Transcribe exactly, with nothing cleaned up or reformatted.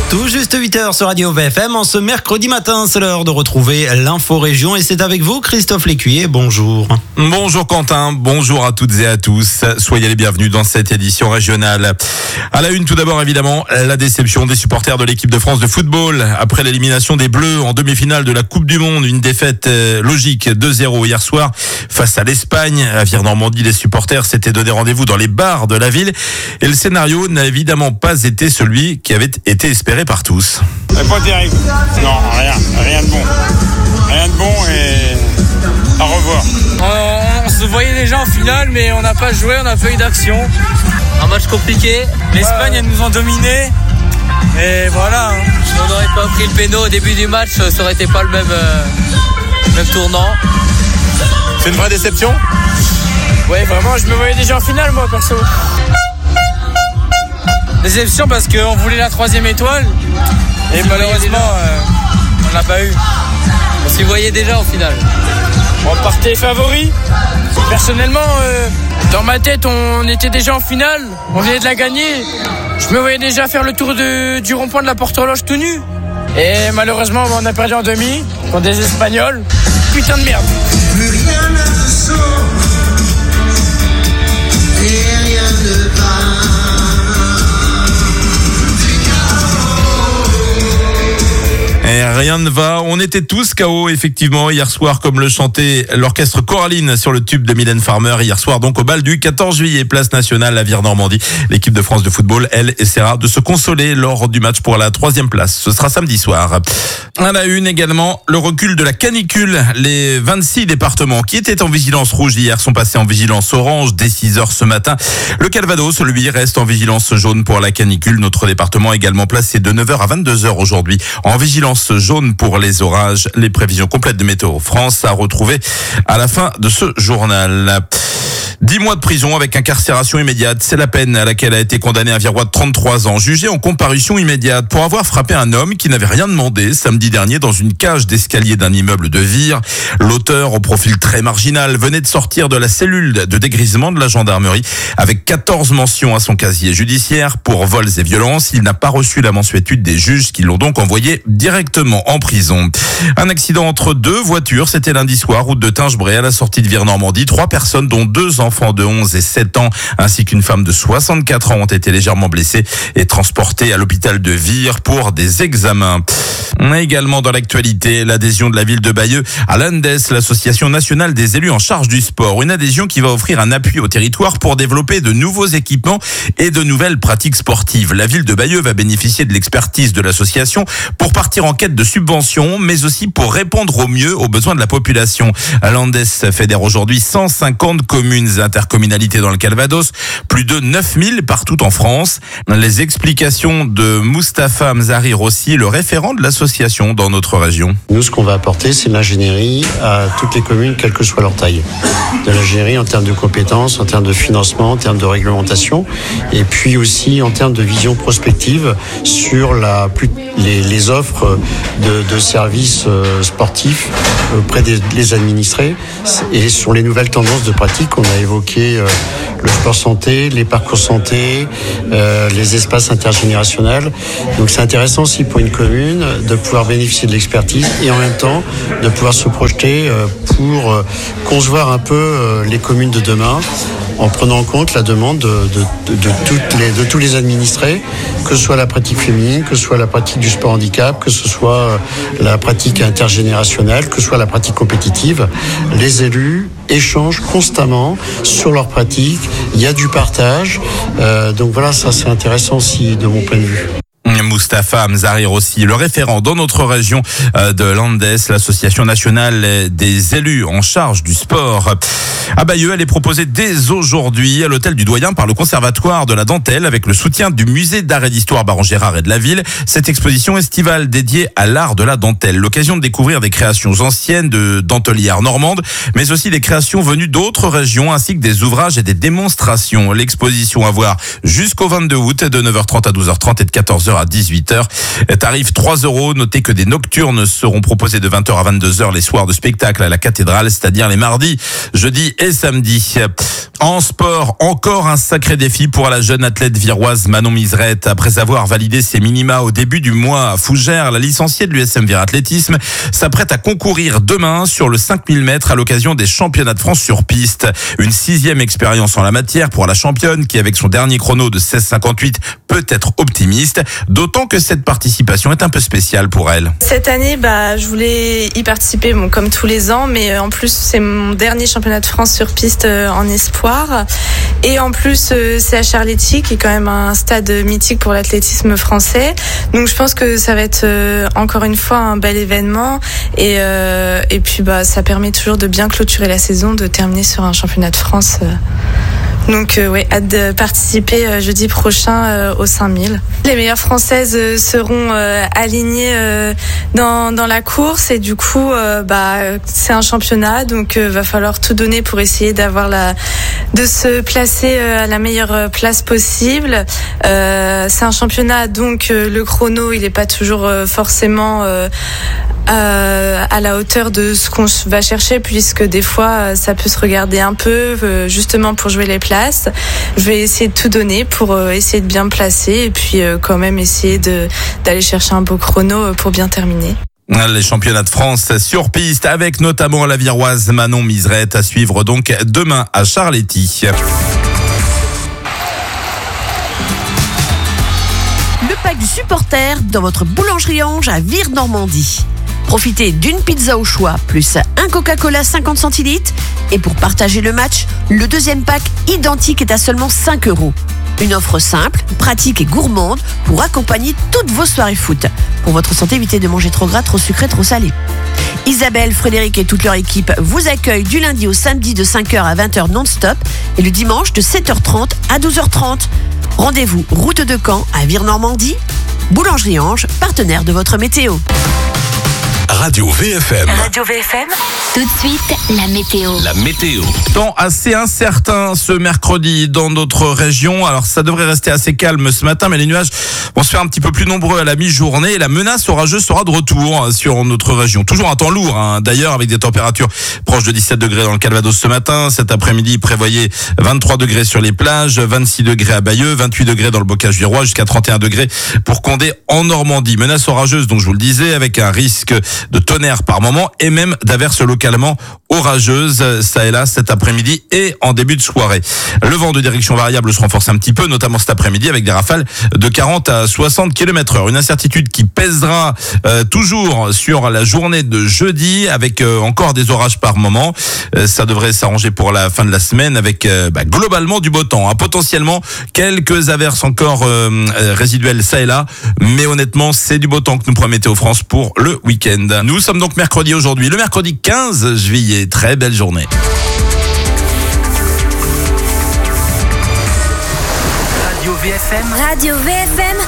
Tout juste huit heures sur Radio V F M. En ce mercredi matin, c'est l'heure de retrouver l'info région et c'est avec vous Christophe Lécuyer. Bonjour. Bonjour Quentin, bonjour à toutes et à tous. Soyez les bienvenus dans cette édition régionale. À la une, tout d'abord évidemment, la déception des supporters de l'équipe de France de football. Après l'élimination des Bleus en demi-finale de la Coupe du Monde, une défaite logique deux zéro hier soir face à l'Espagne. À Vire-Normandie, les supporters s'étaient donné rendez-vous dans les bars de la ville et le scénario n'a évidemment pas été celui qui avait été espéré par tous. C'est pas terrible. Non, rien, rien de bon. Rien de bon et à revoir. On, on se voyait déjà en finale, mais on n'a pas joué, on n'a pas eu d'action. Un match compliqué. L'Espagne, elles nous ont dominé. Et voilà. Si on n'aurait pas pris le péno au début du match, ça aurait été pas le même, euh, même tournant. C'est une vraie déception ? Ouais, vraiment, je me voyais déjà en finale, moi, perso. Déception parce qu'on voulait la troisième étoile et on malheureusement euh, on l'a pas eu. On s'y voyait déjà en finale. On partait favori. Personnellement, euh, dans ma tête, on était déjà en finale. On venait de la gagner. Je me voyais déjà faire le tour de, du rond-point de la Porte-Horloge tout nu. Et malheureusement, on a perdu en demi contre des Espagnols. Putain de merde. Plus rien ne se sauve et rien ne va. Et rien ne va. On était tous K O effectivement hier soir, comme le chantait l'orchestre Coraline sur le tube de Mylène Farmer hier soir, donc au bal du quatorze juillet, place nationale à Vire-Normandie. L'équipe de France de football, elle, essaiera de se consoler lors du match pour la troisième place. Ce sera samedi soir. À la une également, le recul de la canicule. Les vingt-six départements qui étaient en vigilance rouge hier sont passés en vigilance orange dès six heures ce matin. Le Calvados, lui, reste en vigilance jaune pour la canicule. Notre département également placé de neuf heures à vingt-deux heures aujourd'hui en vigilance jaune pour les orages. Les prévisions complètes de Météo France à retrouver à la fin de ce journal. dix mois de prison avec incarcération immédiate, c'est la peine à laquelle a été condamné un Virois de trente-trois ans, jugé en comparution immédiate pour avoir frappé un homme qui n'avait rien demandé samedi dernier dans une cage d'escalier d'un immeuble de Vire. L'auteur, au profil très marginal, venait de sortir de la cellule de dégrisement de la gendarmerie avec quatorze mentions à son casier judiciaire pour vols et violences. Il n'a pas reçu la mansuétude des juges qui l'ont donc envoyé directement en prison. Un accident entre deux voitures, c'était lundi soir, route de Tingebray à la sortie de Vire-Normandie. Trois personnes, dont deux enfants de onze et sept ans, ainsi qu'une femme de soixante-quatre ans ont été légèrement blessés et transportés à l'hôpital de Vire pour des examens. On a également dans l'actualité l'adhésion de la ville de Bayeux à l'Andes, l'association nationale des élus en charge du sport. Une adhésion qui va offrir un appui au territoire pour développer de nouveaux équipements et de nouvelles pratiques sportives. La ville de Bayeux va bénéficier de l'expertise de l'association pour partir en quête de subventions, mais aussi pour répondre au mieux aux besoins de la population. L'Andes fédère aujourd'hui cent cinquante communes et intercommunalités dans le Calvados, plus de neuf mille partout en France. Les explications de Moustapha Mzari Rossi, le référent de l'association dans notre région. Nous, ce qu'on va apporter, c'est l'ingénierie à toutes les communes, quelle que soit leur taille. De l'ingénierie en termes de compétences, en termes de financement, en termes de réglementation, et puis aussi en termes de vision prospective sur la, plus, les, les offres de, de services sportifs auprès des les administrés et sur les nouvelles tendances de pratique. On a évoqué euh, le sport santé, les parcours santé, euh, les espaces intergénérationnels. Donc c'est intéressant aussi pour une commune de pouvoir bénéficier de l'expertise et en même temps de pouvoir se projeter euh, pour euh, concevoir un peu euh, les communes de demain en prenant en compte la demande de, de, de, de, toutes les, de tous les administrés, que ce soit la pratique féminine, que ce soit la pratique du sport handicap, que ce soit la pratique intergénérationnelle, que ce soit la pratique compétitive. Les élus échangent constamment sur leurs pratiques, il y a du partage, euh, donc voilà, ça c'est intéressant aussi de mon point de vue. Moustapha Mzari Rossi, le référent dans notre région de l'Andes, l'association nationale des élus en charge du sport. À Bayeux, elle est proposée dès aujourd'hui à l'hôtel du Doyen par le Conservatoire de la Dentelle avec le soutien du musée d'art et d'histoire Baron Gérard et de la ville. Cette exposition estivale dédiée à l'art de la dentelle, l'occasion de découvrir des créations anciennes de dentelières normandes, mais aussi des créations venues d'autres régions ainsi que des ouvrages et des démonstrations. L'exposition à voir jusqu'au vingt-deux août de neuf heures trente à douze heures trente et de quatorze heures heures à dix-huit heures. Tarif trois euros. Notez que des nocturnes seront proposés de vingt heures à vingt-deux heures les soirs de spectacle à la cathédrale, c'est-à-dire les mardis, jeudis et samedis. En sport, encore un sacré défi pour la jeune athlète viroise Manon Miserette. Après avoir validé ses minima au début du mois à Fougères, la licenciée de l'U S M Vire Athlétisme s'apprête à concourir demain sur le cinq mille mètres à l'occasion des championnats de France sur piste. Une sixième expérience en la matière pour la championne qui, avec son dernier chrono de seize cinquante-huit, peut être optimiste, d'autant que cette participation est un peu spéciale pour elle. Cette année, bah, je voulais y participer, bon, comme tous les ans, mais en plus, c'est mon dernier championnat de France sur piste en espoir. Et en plus, c'est à Charletti, qui est quand même un stade mythique pour l'athlétisme français. Donc, je pense que ça va être encore une fois un bel événement. Et, euh, et puis, bah, ça permet toujours de bien clôturer la saison, de terminer sur un championnat de France. Donc euh, ouais, hâte de participer euh, jeudi prochain euh, au cinq mille. Les meilleures françaises euh, seront euh, alignées euh, dans dans la course et du coup euh, bah c'est un championnat, donc euh, va falloir tout donner pour essayer d'avoir la de se placer euh, à la meilleure place possible. Euh, c'est un championnat, donc euh, le chrono il est pas toujours euh, forcément euh, Euh, à la hauteur de ce qu'on va chercher, puisque des fois ça peut se regarder un peu euh, justement pour jouer les places. Je vais essayer de tout donner pour euh, essayer de bien me placer et puis euh, quand même essayer de d'aller chercher un beau chrono pour bien terminer. Les championnats de France sur piste avec notamment la viroise Manon Miserette à suivre donc demain à Charletti. Le pack du supporter dans votre boulangerie Ange à Vire-Normandie. Profitez d'une pizza au choix, plus un Coca-Cola cinquante centilitres. Et pour partager le match, le deuxième pack identique est à seulement cinq euros. Une offre simple, pratique et gourmande pour accompagner toutes vos soirées foot. Pour votre santé, évitez de manger trop gras, trop sucré, trop salé. Isabelle, Frédéric et toute leur équipe vous accueillent du lundi au samedi de cinq heures à vingt heures non-stop et le dimanche de sept heures trente à douze heures trente. Rendez-vous route de Caen à Vire-Normandie. Boulangerie Ange, partenaire de votre météo. Radio V F M. Radio V F M. Tout de suite, la météo. La météo. Temps assez incertain ce mercredi dans notre région. Alors ça devrait rester assez calme ce matin, mais les nuages vont se faire un petit peu plus nombreux à la mi-journée et la menace orageuse sera de retour sur notre région. Toujours un temps lourd, hein, d'ailleurs, avec des températures proches de dix-sept degrés dans le Calvados ce matin. Cet après-midi, prévoyez vingt-trois degrés sur les plages, vingt-six degrés à Bayeux, vingt-huit degrés dans le Bocage du Roi, jusqu'à trente et un degrés pour Condé en Normandie. Menace orageuse, donc je vous le disais, avec un risque de tonnerre par moment et même d'averses localement orageuses, ça et là cet après-midi et en début de soirée. Le vent de direction variable se renforce un petit peu, notamment cet après-midi avec des rafales de quarante à soixante kilomètres heure. Une incertitude qui pèsera euh, toujours sur la journée de jeudi avec euh, encore des orages par moment. Euh, ça devrait s'arranger pour la fin de la semaine avec euh, bah, globalement du beau temps, hein. Potentiellement quelques averses encore euh, résiduelles ça et là, mais honnêtement c'est du beau temps que nous promet Météo France pour le week-end. Nous sommes donc mercredi aujourd'hui, le mercredi quinze juillet. Très belle journée. Radio V F M. Radio V F M.